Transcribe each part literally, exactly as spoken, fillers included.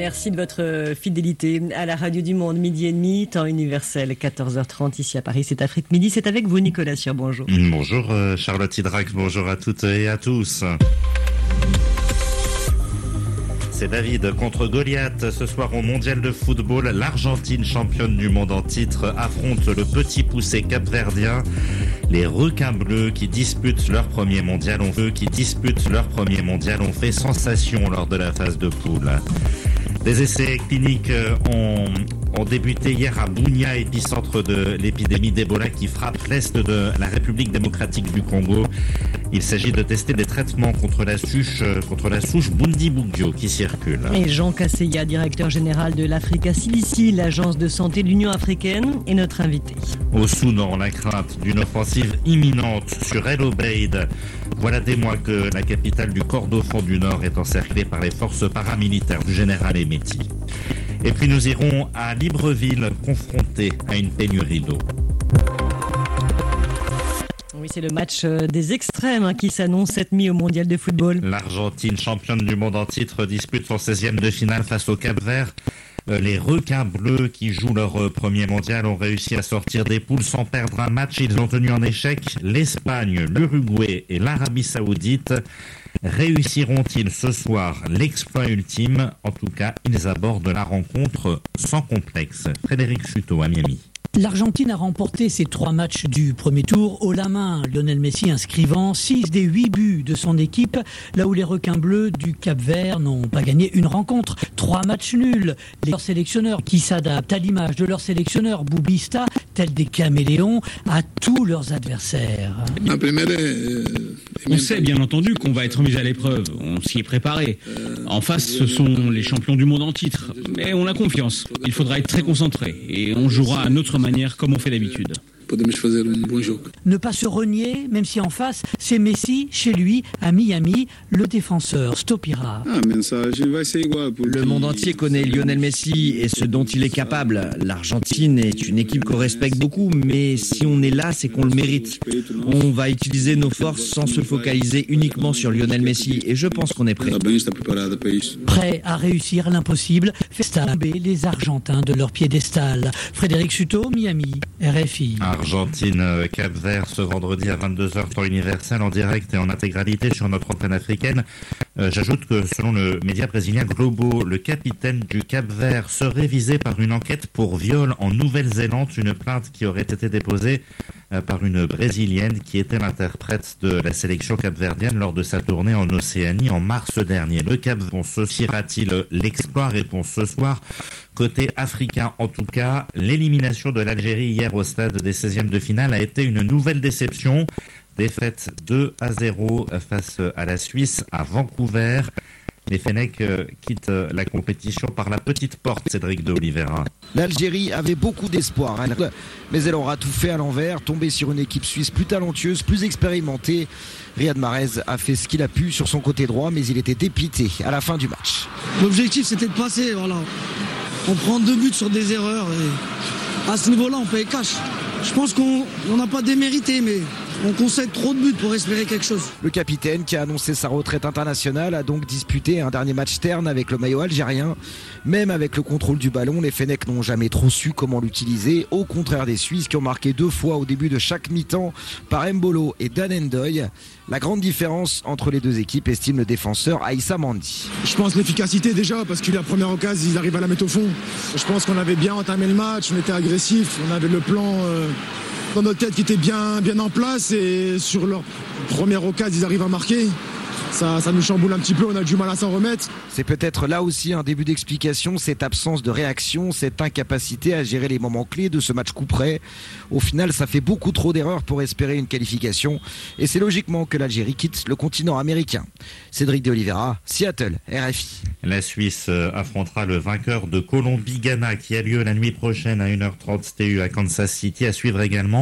Merci de votre fidélité à la radio du monde, midi et demi, temps universel, quatorze heures trente ici à Paris. C'est Afrique Midi, c'est avec vous Nicolas Sieur, bonjour. Bonjour euh, Charlotte Hydrac, bonjour à toutes et à tous. C'est David contre Goliath. Ce soir au mondial de football, l'Argentine, championne du monde en titre, affronte le petit poussé capverdien. Les requins bleus qui disputent leur premier mondial ont eux qui disputent leur premier mondial ont fait sensation lors de la phase de poule. Des essais cliniques ont, ont débuté hier à Bunia, épicentre de l'épidémie d'Ebola qui frappe l'est de la République démocratique du Congo. Il s'agit de tester des traitements contre la souche, contre la souche Bundibugyo qui circule. Et Jean Casseya, directeur général de l'Africa C D C, l'agence de santé de l'Union africaine, est notre invité. Au Soudan, la crainte d'une offensive imminente sur El Obeid. Voilà des mois que la capitale du Kordofan du Nord est encerclée par les forces paramilitaires du général Emeti. Et puis nous irons à Libreville, confrontés à une pénurie d'eau. Oui, c'est le match des extrêmes hein, qui s'annonce cette nuit au mondial de football. L'Argentine, championne du monde en titre, dispute son seizième de finale face au Cap-Vert. Les requins bleus qui jouent leur premier mondial ont réussi à sortir des poules sans perdre un match. Ils ont tenu en échec l'Espagne, l'Uruguay et l'Arabie Saoudite. Réussiront-ils ce soir l'exploit ultime? En tout cas, ils abordent la rencontre sans complexe. Frédéric Chuteau à Miami. L'Argentine a remporté ses trois matchs du premier tour haut la main, Lionel Messi inscrivant six des huit buts de son équipe, là où les requins bleus du Cap-Vert n'ont pas gagné une rencontre. Trois matchs nuls. Les sélectionneurs qui s'adaptent à l'image de leur sélectionneur Boubista, tels des caméléons, à tous leurs adversaires. On sait bien entendu qu'on va être mis à l'épreuve, on s'y est préparé. En face, ce sont les champions du monde en titre, mais on a confiance. Il faudra être très concentré et on jouera à notre manière comme on fait d'habitude. Ne pas se renier, même si en face, c'est Messi, chez lui, à Miami, le défenseur Stopira. Le monde entier connaît Lionel Messi et ce dont il est capable. L'Argentine est une équipe qu'on respecte beaucoup, mais si on est là, c'est qu'on le mérite. On va utiliser nos forces sans se focaliser uniquement sur Lionel Messi et je pense qu'on est prêt. Prêt à réussir l'impossible, faire tomber les Argentins de leur piédestal. Frédéric Chuteau, Miami, R F I. Argentine, Cap-Vert ce vendredi à vingt-deux heures temps universel en direct et en intégralité sur notre antenne africaine. Euh, j'ajoute que selon le média brésilien Globo, le capitaine du Cap-Vert serait visé par une enquête pour viol en Nouvelle-Zélande, une plainte qui aurait été déposée euh, par une brésilienne qui était l'interprète de la sélection capverdienne lors de sa tournée en Océanie en mars dernier. Le Cap-Vert réussira-t-il l'exploit? Réponse ce soir. Côté africain, en tout cas, l'élimination de l'Algérie hier au stade des seizièmes de finale a été une nouvelle déception. Défaite deux à zéro face à la Suisse à Vancouver. Les Fennecs quittent la compétition par la petite porte, Cédric de Oliveira. L'Algérie avait beaucoup d'espoir, hein, mais elle aura tout fait à l'envers, tombée sur une équipe suisse plus talentueuse, plus expérimentée. Riyad Mahrez a fait ce qu'il a pu sur son côté droit, mais il était dépité à la fin du match. L'objectif, c'était de passer, voilà. On prend deux buts sur des erreurs et à ce niveau-là, on paye cash. Je pense qu'on n'a pas démérité, mais on concède trop de buts pour espérer quelque chose. Le capitaine qui a annoncé sa retraite internationale a donc disputé un dernier match terne avec le maillot algérien. Même avec le contrôle du ballon, les Fennecs n'ont jamais trop su comment l'utiliser, au contraire des Suisses qui ont marqué deux fois au début de chaque mi-temps par Mbolo et Dan Ndoye. La grande différence entre les deux équipes, estime le défenseur Aïssa Mandi. Je pense l'efficacité déjà, parce que la première occasion, ils arrivent à la mettre au fond. Je pense qu'on avait bien entamé le match, on était agressif, on avait le plan euh, dans notre tête qui était bien, bien en place et sur leur première occasion, ils arrivent à marquer. Ça, ça nous chamboule un petit peu, on a du mal à s'en remettre. C'est peut-être là aussi un début d'explication, cette absence de réaction, cette incapacité à gérer les moments clés de ce match coup près. Au final, ça fait beaucoup trop d'erreurs pour espérer une qualification. Et c'est logiquement que l'Algérie quitte le continent américain. Cédric de Oliveira, Seattle, R F I. La Suisse affrontera le vainqueur de Colombie-Ghana qui a lieu la nuit prochaine à une heure trente T U à Kansas City. À suivre également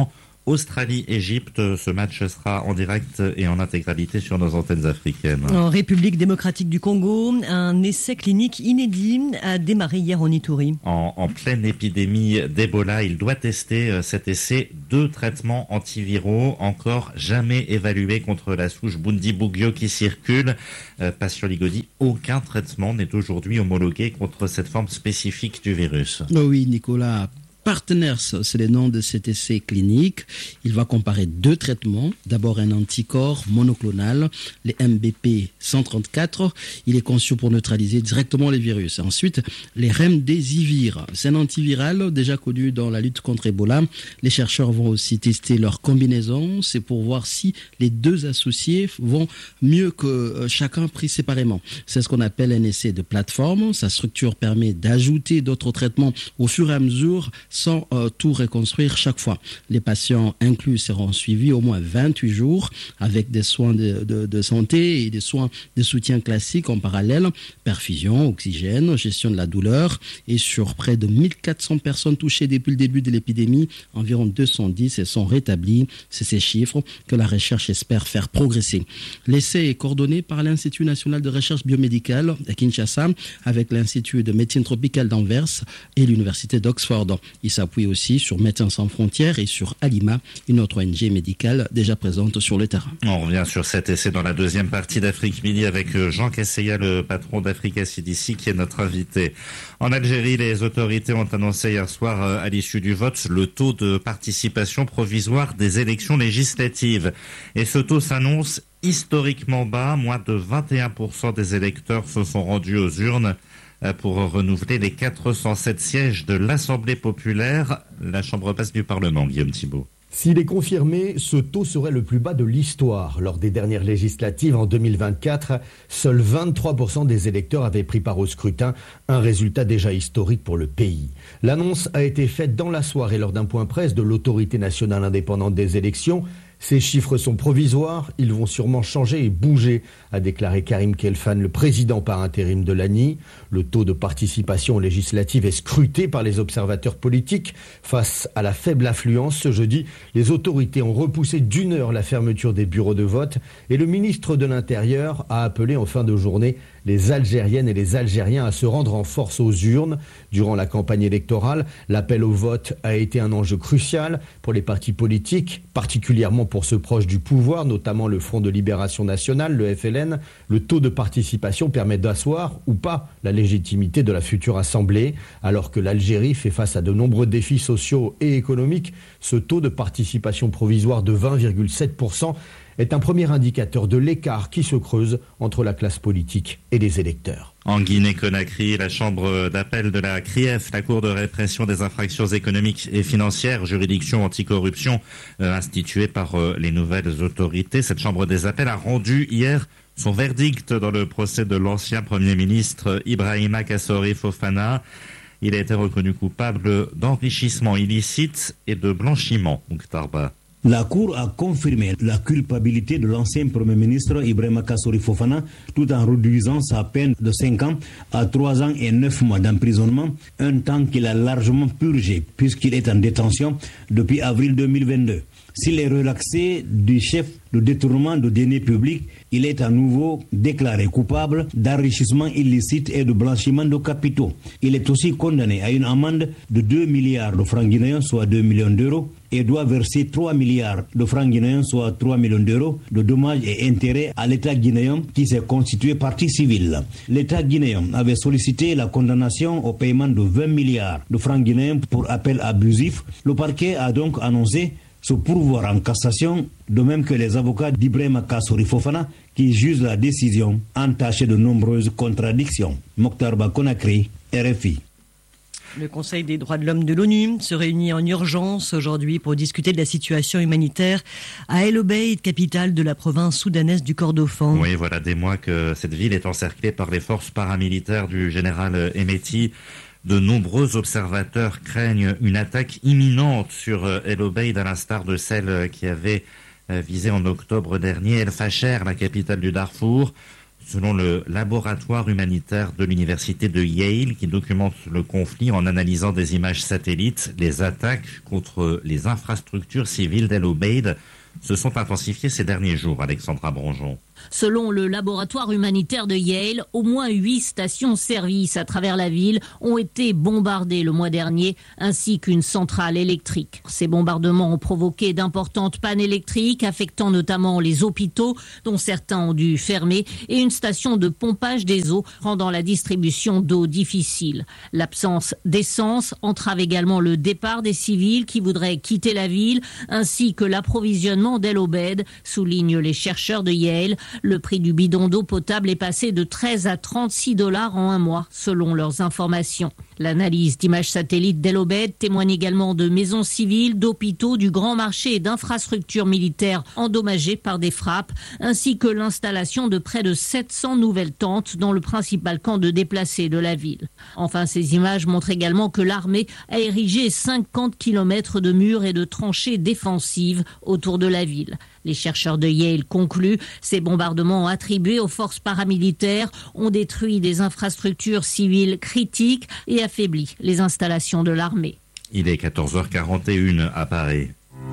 Australie-Égypte. Ce match sera en direct et en intégralité sur nos antennes africaines. En République démocratique du Congo, un essai clinique inédit a démarré hier en Ituri. En, en pleine épidémie d'Ebola, il doit tester cet essai deux traitements antiviraux encore jamais évalués contre la souche Bundibugyo qui circule. Euh, Patient Ligodi, aucun traitement n'est aujourd'hui homologué contre cette forme spécifique du virus. Oh oui, Nicolas. Partners, c'est le nom de cet essai clinique. Il va comparer deux traitements. D'abord un anticorps monoclonal, le M B P cent trente-quatre. Il est conçu pour neutraliser directement les virus. Ensuite, les Remdesivir. C'est un antiviral déjà connu dans la lutte contre Ebola. Les chercheurs vont aussi tester leur combinaison. C'est pour voir si les deux associés vont mieux que chacun pris séparément. C'est ce qu'on appelle un essai de plateforme. Sa structure permet d'ajouter d'autres traitements au fur et à mesure sans euh, tout reconstruire chaque fois. Les patients inclus seront suivis au moins vingt-huit jours avec des soins de, de, de santé et des soins de soutien classiques en parallèle, perfusion, oxygène, gestion de la douleur. Et sur près de mille quatre cents personnes touchées depuis le début de l'épidémie, environ deux cent dix sont rétablies. C'est ces chiffres que la recherche espère faire progresser. L'essai est coordonné par l'Institut national de recherche biomédicale à Kinshasa avec l'Institut de médecine tropicale d'Anvers et l'Université d'Oxford. Il s'appuie aussi sur Médecins sans frontières et sur Alima, une autre O N G médicale déjà présente sur le terrain. On revient sur cet essai dans la deuxième partie d'Afrique Midi avec Jean Casseya, le patron d'Africa C D C, qui est notre invité. En Algérie, les autorités ont annoncé hier soir, à l'issue du vote, le taux de participation provisoire des élections législatives. Et ce taux s'annonce historiquement bas. Moins de vingt et un pour cent des électeurs se sont rendus aux urnes pour renouveler les quatre cent sept sièges de l'Assemblée populaire, la chambre basse du Parlement. Guillaume Thibault. S'il est confirmé, ce taux serait le plus bas de l'histoire. Lors des dernières législatives en deux mille vingt-quatre, seuls vingt-trois pour cent des électeurs avaient pris part au scrutin, un résultat déjà historique pour le pays. L'annonce a été faite dans la soirée lors d'un point presse de l'autorité nationale indépendante des élections. Ces chiffres sont provisoires, ils vont sûrement changer et bouger, a déclaré Karim Khelfan, le président par intérim de l'A N I. Le taux de participation législative est scruté par les observateurs politiques. Face à la faible affluence, ce jeudi, les autorités ont repoussé d'une heure la fermeture des bureaux de vote et le ministre de l'Intérieur a appelé en fin de journée les Algériennes et les Algériens à se rendre en force aux urnes. Durant la campagne électorale, l'appel au vote a été un enjeu crucial pour les partis politiques, particulièrement pour ceux proches du pouvoir, notamment le Front de Libération Nationale, le F L N. Le taux de participation permet d'asseoir ou pas la légitimité de la future Assemblée. Alors que l'Algérie fait face à de nombreux défis sociaux et économiques, ce taux de participation provisoire de vingt virgule sept pour cent est un premier indicateur de l'écart qui se creuse entre la classe politique et les électeurs. En Guinée-Conakry, la chambre d'appel de la C R I E F, la Cour de répression des infractions économiques et financières, juridiction anticorruption euh, instituée par euh, les nouvelles autorités. Cette chambre des appels a rendu hier son verdict dans le procès de l'ancien Premier ministre Ibrahima Kassori Fofana. Il a été reconnu coupable d'enrichissement illicite et de blanchiment. Mokhtar. La Cour a confirmé la culpabilité de l'ancien Premier ministre Ibrahima Kassori Fofana tout en réduisant sa peine de cinq ans à trois ans et neuf mois d'emprisonnement, un temps qu'il a largement purgé puisqu'il est en détention depuis avril deux mille vingt-deux. S'il est relaxé du chef de détournement de deniers publics, il est à nouveau déclaré coupable d'enrichissement illicite et de blanchiment de capitaux. Il est aussi condamné à une amende de deux milliards de francs guinéens, soit deux millions d'euros, et doit verser trois milliards de francs guinéens, soit trois millions d'euros, de dommages et intérêts à l'État guinéen qui s'est constitué partie civile. L'État guinéen avait sollicité la condamnation au paiement de vingt milliards de francs guinéens pour appel abusif. Le parquet a donc annoncé se pourvoir en cassation, de même que les avocats d'Ibrahima Kassori Fofana qui jugent la décision entachée de nombreuses contradictions. Mokhtar Conakry, R F I. Le Conseil des droits de l'homme de l'ONU se réunit en urgence aujourd'hui pour discuter de la situation humanitaire à El Obeid, capitale de la province soudanaise du Kordofan. Oui, voilà des mois que cette ville est encerclée par les forces paramilitaires du général Hemeti. De nombreux observateurs craignent une attaque imminente sur El Obeid, à l'instar de celle qui avait visé en octobre dernier El Fasher, la capitale du Darfour. Selon le laboratoire humanitaire de l'université de Yale, qui documente le conflit en analysant des images satellites, les attaques contre les infrastructures civiles d'El Obeid se sont intensifiées ces derniers jours. Alexandra Bronjon. Selon le laboratoire humanitaire de Yale, au moins huit stations-service à travers la ville ont été bombardées le mois dernier, ainsi qu'une centrale électrique. Ces bombardements ont provoqué d'importantes pannes électriques, affectant notamment les hôpitaux, dont certains ont dû fermer, et une station de pompage des eaux, rendant la distribution d'eau difficile. L'absence d'essence entrave également le départ des civils qui voudraient quitter la ville, ainsi que l'approvisionnement d'El Obeid, soulignent les chercheurs de Yale. Le prix du bidon d'eau potable est passé de treize à trente-six dollars en un mois, selon leurs informations. L'analyse d'images satellites d'El Obeid témoigne également de maisons civiles, d'hôpitaux, du grand marché et d'infrastructures militaires endommagées par des frappes, ainsi que l'installation de près de sept cents nouvelles tentes dans le principal camp de déplacés de la ville. Enfin, ces images montrent également que l'armée a érigé cinquante kilomètres de murs et de tranchées défensives autour de la ville. Les chercheurs de Yale concluent, ces bombardements attribués aux forces paramilitaires ont détruit des infrastructures civiles critiques et affaibli les installations de l'armée. Il est quatorze heures quarante et une à Paris.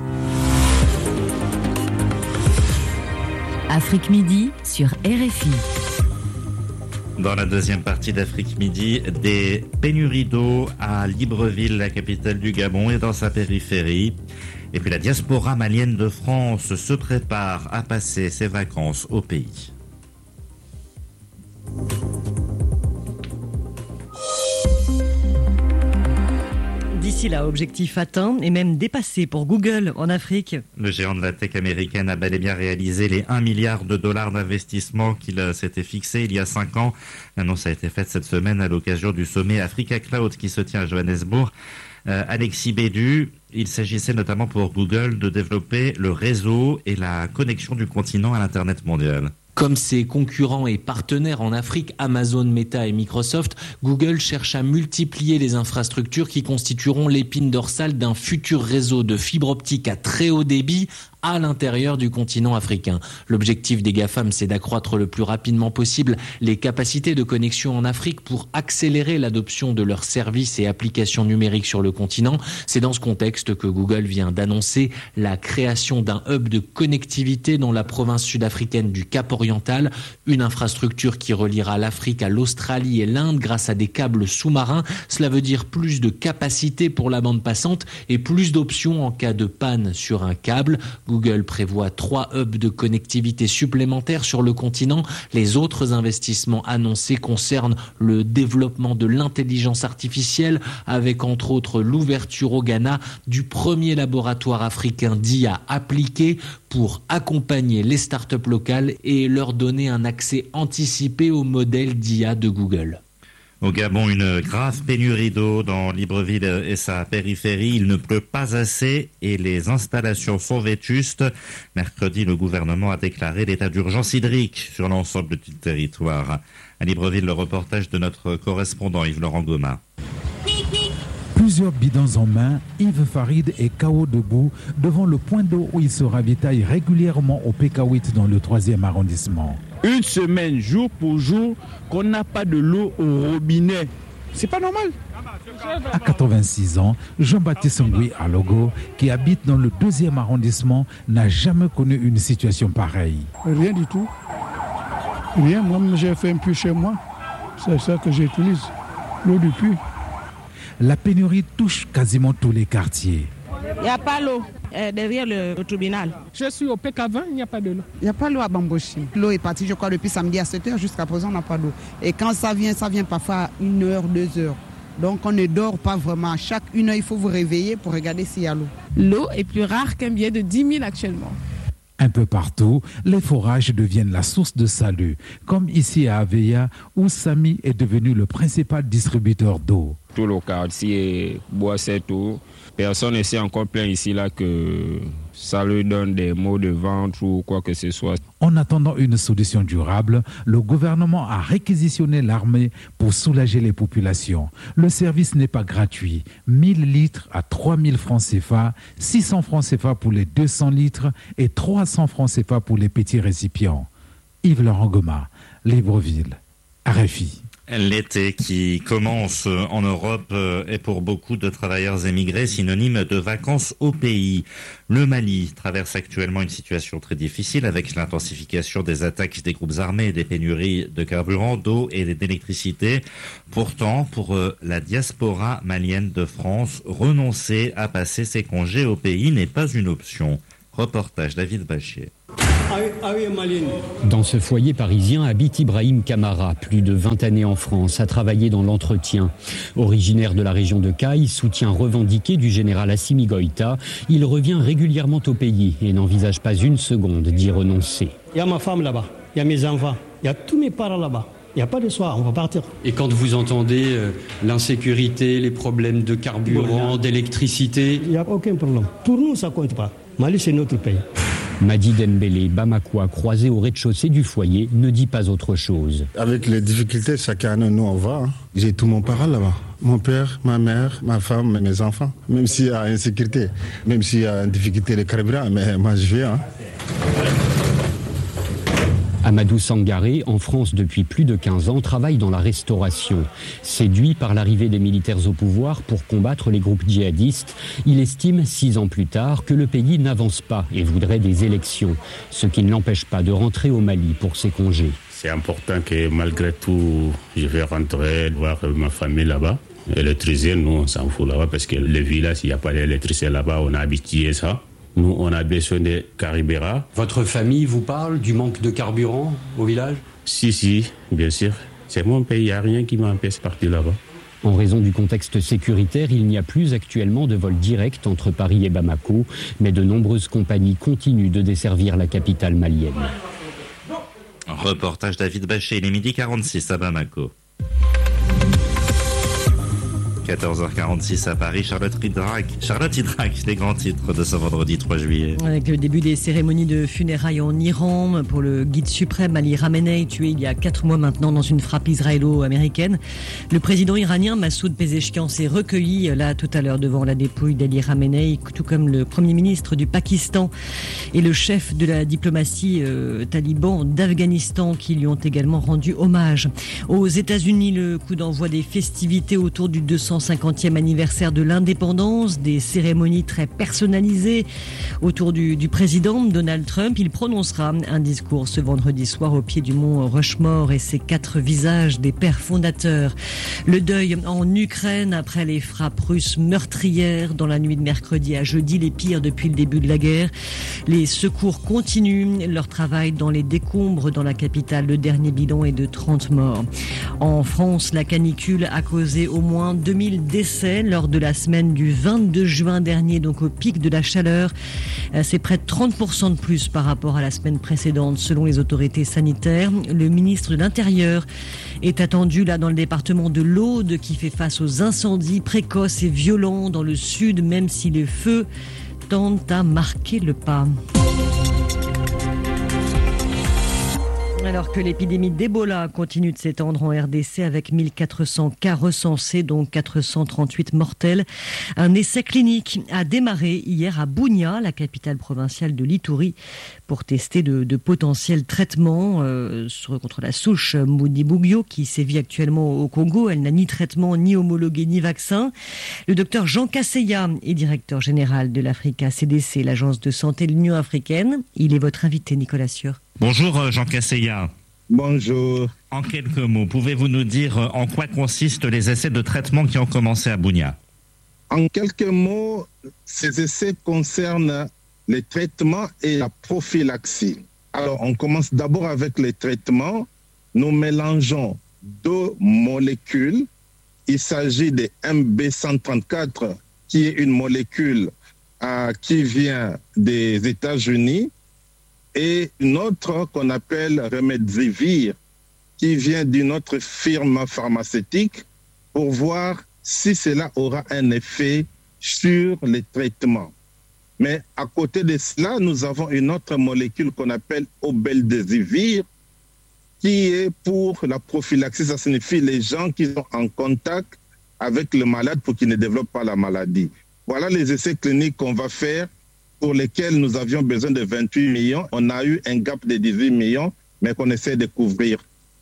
Afrique Midi sur R F I. Dans la deuxième partie d'Afrique Midi, des pénuries d'eau à Libreville, la capitale du Gabon, et dans sa périphérie. Et puis la diaspora malienne de France se prépare à passer ses vacances au pays. D'ici là, objectif atteint et même dépassé pour Google en Afrique. Le géant de la tech américaine a bel et bien réalisé les un milliard de dollars d'investissement qu'il s'était fixé il y a cinq ans. L'annonce a été faite cette semaine à l'occasion du sommet Africa Cloud qui se tient à Johannesburg. Euh, Alexis Bédu, il s'agissait notamment pour Google de développer le réseau et la connexion du continent à l'Internet mondial. Comme ses concurrents et partenaires en Afrique, Amazon, Meta et Microsoft, Google cherche à multiplier les infrastructures qui constitueront l'épine dorsale d'un futur réseau de fibre optique à très haut débit à l'intérieur du continent africain. L'objectif des GAFAM, c'est d'accroître le plus rapidement possible les capacités de connexion en Afrique pour accélérer l'adoption de leurs services et applications numériques sur le continent. C'est dans ce contexte que Google vient d'annoncer la création d'un hub de connectivité dans la province sud-africaine du Cap-Oriental, une infrastructure qui reliera l'Afrique à l'Australie et l'Inde grâce à des câbles sous-marins. Cela veut dire plus de capacité pour la bande passante et plus d'options en cas de panne sur un câble. Google prévoit trois hubs de connectivité supplémentaires sur le continent. Les autres investissements annoncés concernent le développement de l'intelligence artificielle avec entre autres l'ouverture au Ghana du premier laboratoire africain d'I A appliqué pour accompagner les startups locales et leur donner un accès anticipé au modèle d'I A de Google. Au Gabon, une grave pénurie d'eau dans Libreville et sa périphérie. Il ne pleut pas assez et les installations sont vétustes. Mercredi, le gouvernement a déclaré l'état d'urgence hydrique sur l'ensemble du territoire. À Libreville, le reportage de notre correspondant Yves-Laurent Goma. Plusieurs bidons en main, Yves Farid est K O debout devant le point d'eau où il se ravitaille régulièrement au P K huit dans le troisième arrondissement. Une semaine, jour pour jour, qu'on n'a pas de l'eau au robinet. C'est pas normal. À quatre-vingt-six ans, Jean-Baptiste Ngui Alogo, qui habite dans le deuxième arrondissement, n'a jamais connu une situation pareille. Rien du tout. Rien, moi j'ai fait un puits chez moi. C'est ça que j'utilise, l'eau du puits. La pénurie touche quasiment tous les quartiers. Il n'y a pas l'eau euh, derrière le, le tribunal. Je suis au P K vingt, il n'y a pas de l'eau. Il n'y a pas l'eau à Bamboshi. L'eau est partie, je crois, depuis samedi à sept heures. Jusqu'à présent, on n'a pas d'eau. Et quand ça vient, ça vient parfois à une heure, deux heures. Donc on ne dort pas vraiment. À chaque une heure, il faut vous réveiller pour regarder s'il y a l'eau. L'eau est plus rare qu'un billet de dix mille actuellement. Un peu partout, les forages deviennent la source de salut, comme ici à Aveya, où Samy est devenu le principal distributeur d'eau. Tout le quartier boit cette eau. Personne ne s'est encore plaint ici là que ça lui donne des maux de ventre ou quoi que ce soit. En attendant une solution durable, le gouvernement a réquisitionné l'armée pour soulager les populations. Le service n'est pas gratuit. mille litres à trois mille francs C F A, six cents francs C F A pour les deux cents litres et trois cents francs C F A pour les petits récipients. Yves-Laurent Goma, Libreville. R F I. L'été qui commence en Europe est pour beaucoup de travailleurs émigrés synonyme de vacances au pays. Le Mali traverse actuellement une situation très difficile avec l'intensification des attaques des groupes armés et des pénuries de carburant, d'eau et d'électricité. Pourtant, pour la diaspora malienne de France, renoncer à passer ses congés au pays n'est pas une option. Reportage David Bachier. Dans ce foyer parisien habite Ibrahim Kamara, plus de vingt années en France, a travaillé dans l'entretien. Originaire de la région de Caille, soutien revendiqué du général Assimi Goïta, il revient régulièrement au pays et n'envisage pas une seconde d'y renoncer. Il y a ma femme là-bas, il y a mes enfants, il y a tous mes parents là-bas. Il n'y a pas de soir, on va partir. Et quand vous entendez euh, l'insécurité, les problèmes de carburant, d'électricité... Il n'y a aucun problème. Pour nous, ça ne compte pas. Mali, c'est notre pays. Madi Dembélé, Bamakoua, croisé au rez-de-chaussée du foyer, ne dit pas autre chose. Avec les difficultés, chacun de nous, on va. Hein. J'ai tout mon parent là-bas. Mon père, ma mère, ma femme, mes enfants. Même s'il y a insécurité, même s'il y a une difficulté de carburant, mais moi je viens. Hein. Amadou Sangaré, en France depuis plus de quinze ans, travaille dans la restauration. Séduit par l'arrivée des militaires au pouvoir pour combattre les groupes djihadistes, il estime six ans plus tard que le pays n'avance pas et voudrait des élections, ce qui ne l'empêche pas de rentrer au Mali pour ses congés. C'est important que malgré tout, je vais rentrer voir ma famille là-bas. L'électricité, nous on s'en fout là-bas parce que le village, il n'y a pas d'électricité là-bas, on a habitué ça. Nous, on a besoin de carburant. Votre famille vous parle du manque de carburant au village ? Si, si, bien sûr. C'est mon pays, il n'y a rien qui m'empêche de partir là-bas. En raison du contexte sécuritaire, il n'y a plus actuellement de vol direct entre Paris et Bamako, mais de nombreuses compagnies continuent de desservir la capitale malienne. Reportage David Baché, il est midi quarante-six à Bamako. quatorze heures quarante-six à Paris, Charlotte Hydrac, Charlotte Hydrac, les grands titres de ce vendredi trois juillet. Avec le début des cérémonies de funérailles en Iran pour le guide suprême Ali Khamenei, tué il y a quatre mois maintenant dans une frappe israélo-américaine. Le président iranien Massoud Pezeshkian s'est recueilli là tout à l'heure devant la dépouille d'Ali Khamenei, tout comme le premier ministre du Pakistan et le chef de la diplomatie euh, taliban d'Afghanistan qui lui ont également rendu hommage. Aux États-Unis, le coup d'envoi des festivités autour du deux cent cinquantième anniversaire de l'indépendance, des cérémonies très personnalisées autour du, du président Donald Trump. Il prononcera un discours ce vendredi soir au pied du mont Rushmore et ses quatre visages des pères fondateurs. Le deuil en Ukraine après les frappes russes meurtrières dans la nuit de mercredi à jeudi, les pires depuis le début de la guerre. Les secours continuent leur travail dans les décombres dans la capitale. Le dernier bilan est de trente morts. En France, la canicule a causé au moins deux mille décès lors de la semaine du vingt-deux juin dernier, donc au pic de la chaleur. C'est près de trente pour cent de plus par rapport à la semaine précédente, selon les autorités sanitaires. Le ministre de l'Intérieur est attendu là dans le département de l'Aude, qui fait face aux incendies précoces et violents dans le sud, même si les feux tendent à marquer le pas. Alors que l'épidémie d'Ebola continue de s'étendre en R D C avec mille quatre cents cas recensés, dont quatre cent trente-huit mortels, un essai clinique a démarré hier à Bunia, la capitale provinciale de l'Ituri, pour tester de, de potentiels traitements euh, sur, contre la souche Bundibugyo qui sévit actuellement au Congo. Elle n'a ni traitement, ni homologué, ni vaccin. Le docteur Jean Kasseya est directeur général de l'Africa C D C, l'agence de santé de l'Union africaine. Il est votre invité, Nicolas Sieur. Bonjour Jean Kasseya. Bonjour. En quelques mots, pouvez-vous nous dire en quoi consistent les essais de traitement qui ont commencé à Bunia ? En quelques mots, ces essais concernent les traitements et la prophylaxie. Alors, on commence d'abord avec les traitements. Nous mélangeons deux molécules. Il s'agit de M B cent trente-quatre, qui est une molécule euh, qui vient des États-Unis, et une autre qu'on appelle Remdesivir, qui vient d'une autre firme pharmaceutique, pour voir si cela aura un effet sur les traitements. Mais à côté de cela, nous avons une autre molécule qu'on appelle Obeldesivir, qui est pour la prophylaxie. Ça signifie les gens qui sont en contact avec le malade pour qu'ils ne développent pas la maladie. Voilà les essais cliniques qu'on va faire, pour lesquels nous avions besoin de vingt-huit millions. On a eu un gap de dix-huit millions, mais qu'on essaie de couvrir.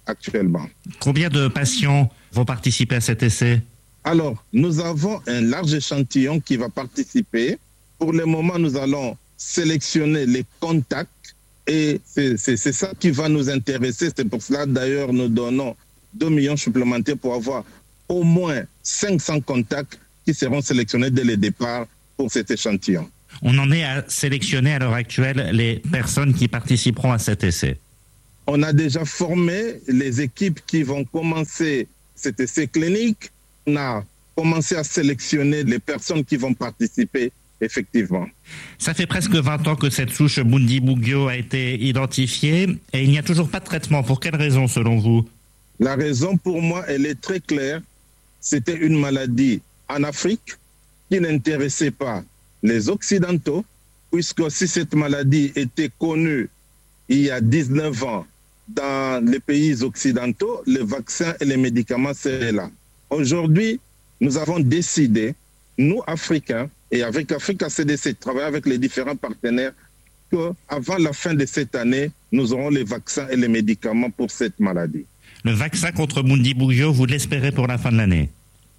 actuellement. Combien de patients vont participer à cet essai? Alors, nous avons un large échantillon qui va participer. Pour le moment, nous allons sélectionner les contacts et c'est, c'est, c'est ça qui va nous intéresser. C'est pour cela, d'ailleurs, nous donnons deux millions supplémentaires pour avoir au moins cinq cents contacts qui seront sélectionnés dès le départ pour cet échantillon. On en est à sélectionner à l'heure actuelle les personnes qui participeront à cet essai. On a déjà formé les équipes qui vont commencer cet essai clinique. On a commencé à sélectionner les personnes qui vont participer effectivement. Ça fait presque vingt ans que cette souche Bundibugyo a été identifiée et il n'y a toujours pas de traitement. Pour quelle raison selon vous? La raison pour moi, elle est très claire. C'était une maladie en Afrique qui n'intéressait pas les Occidentaux, puisque si cette maladie était connue il y a dix-neuf ans dans les pays occidentaux, les vaccins et les médicaments seraient là. Aujourd'hui, nous avons décidé, nous Africains, et avec Africa C D C, travailler avec les différents partenaires, qu'avant la fin de cette année, nous aurons les vaccins et les médicaments pour cette maladie. Le vaccin contre Bundibugyo, vous l'espérez pour la fin de l'année?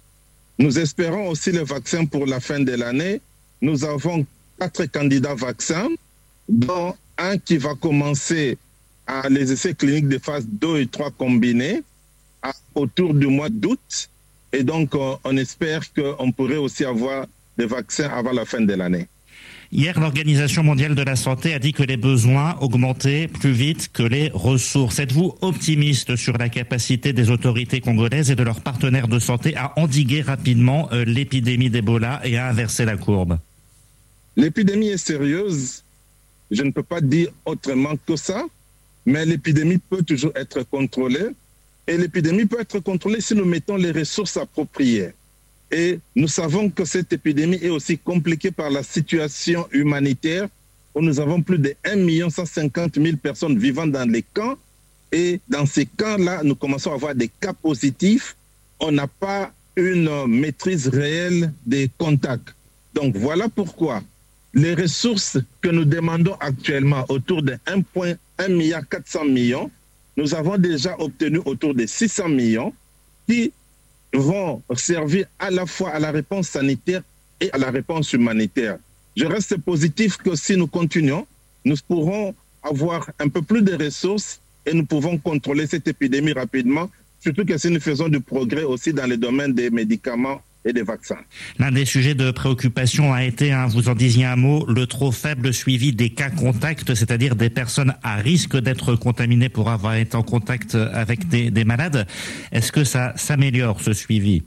Nous espérons aussi le vaccin pour la fin de l'année. Nous avons quatre candidats vaccins, dont un qui va commencer à les essais cliniques de phase deux et trois combinés à, autour du mois d'août. Et donc, on, on espère qu'on pourrait aussi avoir des vaccins avant la fin de l'année. Hier, l'Organisation mondiale de la santé a dit que les besoins augmentaient plus vite que les ressources. Êtes-vous optimiste sur la capacité des autorités congolaises et de leurs partenaires de santé à endiguer rapidement euh, l'épidémie d'Ebola et à inverser la courbe? L'épidémie est sérieuse. Je ne peux pas dire autrement que ça, mais l'épidémie peut toujours être contrôlée. Et l'épidémie peut être contrôlée si nous mettons les ressources appropriées. Et nous savons que cette épidémie est aussi compliquée par la situation humanitaire, où nous avons plus de un million cent cinquante mille personnes vivant dans les camps. Et dans ces camps-là, nous commençons à avoir des cas positifs. On n'a pas une maîtrise réelle des contacts. Donc voilà pourquoi les ressources que nous demandons actuellement autour de un milliard quatre cents millions, nous avons déjà obtenu autour de six cents millions qui vont servir à la fois à la réponse sanitaire et à la réponse humanitaire. Je reste positif que si nous continuons, nous pourrons avoir un peu plus de ressources et nous pouvons contrôler cette épidémie rapidement, surtout que si nous faisons du progrès aussi dans le domaine des médicaments et des vaccins. L'un des sujets de préoccupation a été, hein, vous en disiez un mot, le trop faible suivi des cas contacts, c'est-à-dire des personnes à risque d'être contaminées pour avoir été en contact avec des, des malades. Est-ce que ça s'améliore, ce suivi?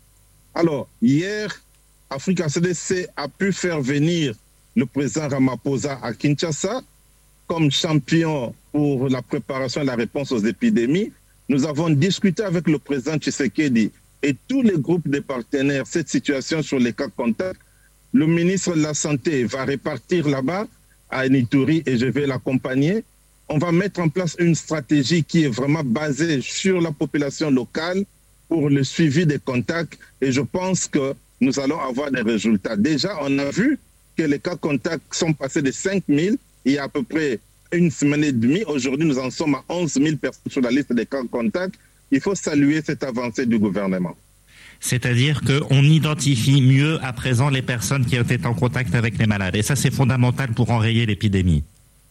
Alors, hier, Africa C D C a pu faire venir le président Ramaphosa à Kinshasa comme champion pour la préparation et la réponse aux épidémies. Nous avons discuté avec le président Tshisekedi et tous les groupes de partenaires cette situation sur les cas contacts. Le ministre de la Santé va répartir là-bas à Nituri et je vais l'accompagner. On va mettre en place une stratégie qui est vraiment basée sur la population locale pour le suivi des contacts et je pense que nous allons avoir des résultats. Déjà, on a vu que les cas contacts sont passés de cinq mille il y a à peu près une semaine et demie. Aujourd'hui, nous en sommes à onze mille personnes sur la liste des cas contacts. Il faut saluer cette avancée du gouvernement. C'est-à-dire qu'on identifie mieux à présent les personnes qui ont été en contact avec les malades. Et ça, c'est fondamental pour enrayer l'épidémie.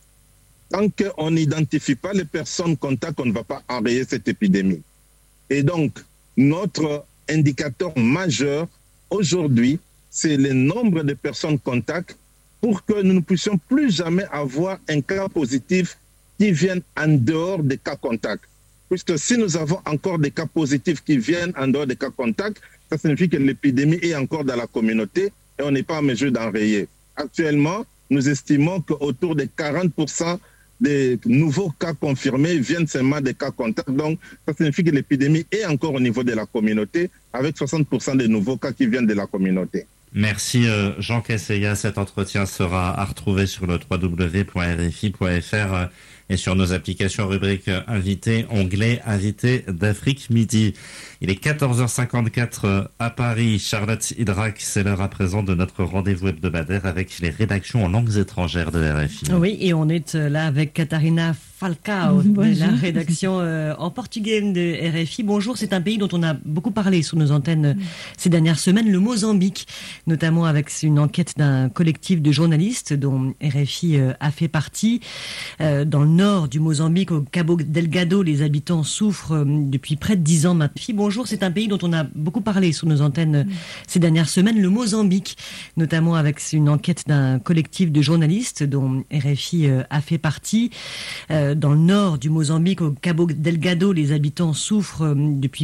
Tant qu'on n'identifie pas les personnes contacts, on ne va pas enrayer cette épidémie. Et donc, notre indicateur majeur aujourd'hui, c'est le nombre de personnes contacts pour que nous ne puissions plus jamais avoir un cas positif qui vienne en dehors des cas contacts. Puisque si nous avons encore des cas positifs qui viennent en dehors des cas contacts, ça signifie que l'épidémie est encore dans la communauté et on n'est pas en mesure d'enrayer. Actuellement, nous estimons qu'autour de quarante pour cent des nouveaux cas confirmés viennent seulement des cas contacts. Donc, ça signifie que l'épidémie est encore au niveau de la communauté, avec soixante pour cent des nouveaux cas qui viennent de la communauté. Merci euh, Jean Kaseya. Cet entretien sera à retrouver sur le w w w point r f i point f r euh, et sur nos applications rubrique euh, Invité, onglet Invité d'Afrique Midi. Il est quatorze heures cinquante-quatre euh, à Paris. Charlotte Hydrac, c'est l'heure à présent de notre rendez-vous hebdomadaire avec les rédactions en langues étrangères de R F I. Oui, et on est là avec Katharina Falcao de Bonjour. la rédaction euh, en portugais de R F I. Bonjour, c'est un pays dont on a beaucoup parlé sur nos antennes euh, ces dernières semaines, le Mozambique, notamment avec une enquête d'un collectif de journalistes dont R F I euh, a fait partie. Euh, dans le nord du Mozambique, au Cabo Delgado, les habitants souffrent euh, depuis près de dix ans maintenant. Bonjour, c'est un pays dont on a beaucoup parlé sur nos antennes euh, ces dernières semaines, le Mozambique, notamment avec une enquête d'un collectif de journalistes dont R F I euh, a fait partie. Euh, dans le nord du Mozambique, au Cabo Delgado, les habitants souffrent euh, depuis